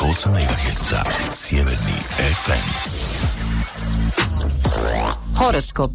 107,8 MHz Sjeverni FM. Horoskop.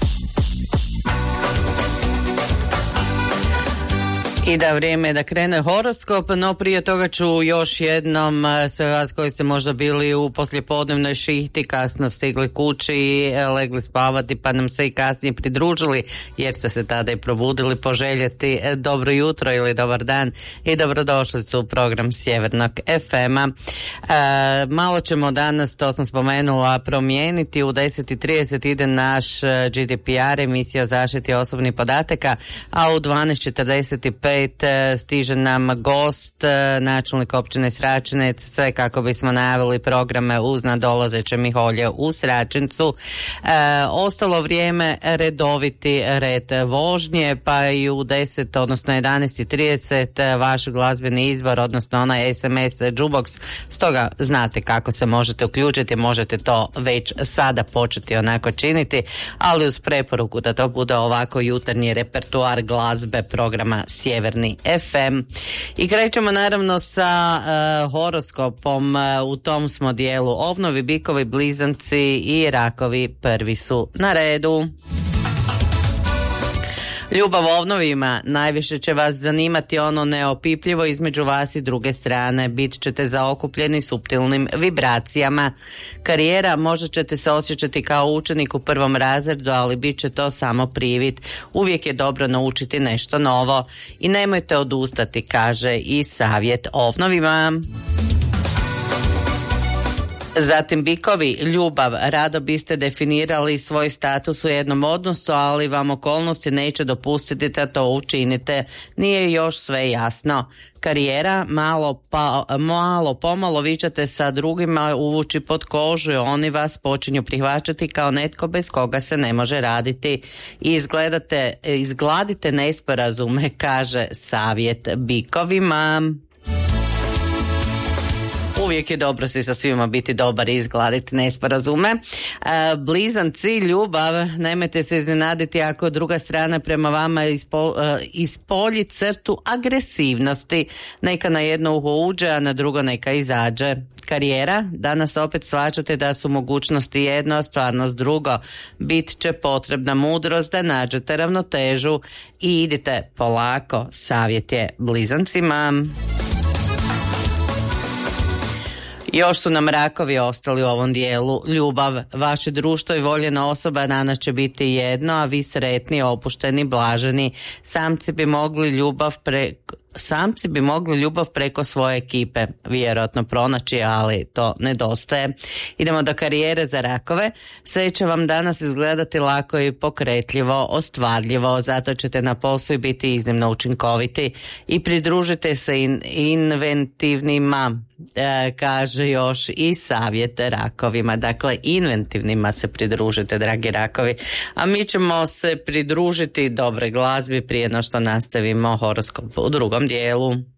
I da vrijeme je da krene horoskop, no prije toga ću još jednom sve vas koji ste možda bili u poslijepodnevnoj šihti, kasno stigli kući, legli spavati pa nam se i kasnije pridružili jer ste se tada i probudili, poželjeti dobro jutro ili dobar dan i dobrodošlicu u program Sjevernog FM-a. Malo ćemo danas, to sam spomenula, promijeniti. U 10:30 ide naš GDPR, emisija o zaštiti osobnih podataka, a u 12:45 stiže nam gost, načelnik općine Sračinec, sve kako bismo najavili programe uz nadolazeće Miholje u Sračincu. Ostalo vrijeme redoviti red vožnje, pa i u 10, odnosno 11:30 vaš glazbeni izbor, odnosno onaj SMS jukebox. Stoga znate kako se možete uključiti, možete to već sada početi onako činiti, ali uz preporuku da to bude ovako jutarnji repertoar glazbe programa Sjeverni FM. I krećemo naravno sa horoskopom. U tom smo dijelu ovnovi, bikovi, blizanci i rakovi prvi su na redu. Ljubav ovnovima, najviše će vas zanimati ono neopipljivo između vas i druge strane. Bit ćete zaokupljeni suptilnim vibracijama. Karijera, možda ćete se osjećati kao učenik u prvom razredu, ali bit će to samo privid. Uvijek je dobro naučiti nešto novo i nemojte odustati, kaže i savjet ovnovima. Zatim bikovi, ljubav, rado biste definirali svoj status u jednom odnosu, ali vam okolnosti neće dopustiti da to učinite, nije još sve jasno. Karijera, malo pomalo vi ćete sa drugima uvući pod kožu i oni vas počinju prihvaćati kao netko bez koga se ne može raditi. I izgladite nesporazume, kaže savjet bikovima. Uvijek je dobro si sa svima biti dobar i izgladiti nesporazume. Blizanci, ljubav, nemojte se iznenaditi ako druga strana prema vama ispolji crtu agresivnosti. Neka na jedno uho uđe, a na drugo neka izađe. Karijera, danas opet shvaćate da su mogućnosti jedno, a stvarnost drugo. Bit će potrebna mudrost da nađete ravnotežu i idite polako, savjet je blizancima. Još su nam rakovi ostali u ovom dijelu. Ljubav, vaše društvo i voljena osoba danas će biti jedno, a vi sretni, opušteni, blaženi. Samci bi mogli ljubav preko svoje ekipe vjerojatno pronaći, ali to nedostaje. Idemo do karijere za rakove. Sve će vam danas izgledati lako i pokretljivo, ostvarljivo, zato ćete na poslu biti iznimno učinkoviti i pridružite se inventivnima, kaže još i savjet rakovima. Dakle, inventivnima se pridružite, dragi rakovi. A mi ćemo se pridružiti dobre glazbi prije no što nastavimo horoskop u drugom dijelu.